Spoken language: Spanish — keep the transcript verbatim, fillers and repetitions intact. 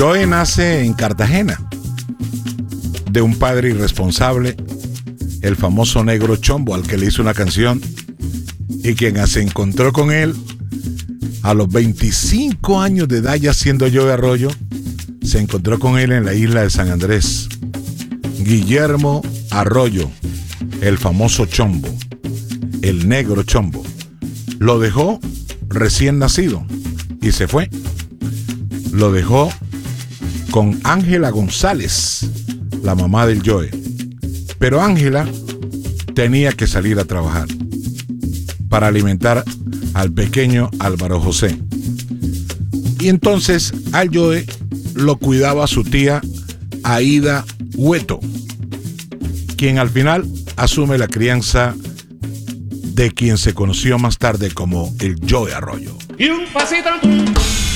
Joe nace en Cartagena, de un padre irresponsable, el famoso negro Chombo, al que le hizo una canción, y quien se encontró con él a los veinticinco años de edad, ya siendo Joe Arroyo, se encontró con él en la isla de San Andrés. Guillermo Arroyo, el famoso Chombo, el negro Chombo, lo dejó recién nacido y se fue. Lo dejó con Ángela González, la mamá del Joe. Pero Ángela tenía que salir a trabajar para alimentar al pequeño Álvaro José. Y entonces al Joe lo cuidaba su tía Aida Hueto, quien al final asume la crianza de quien se conoció más tarde como el Joe Arroyo. Y un pasito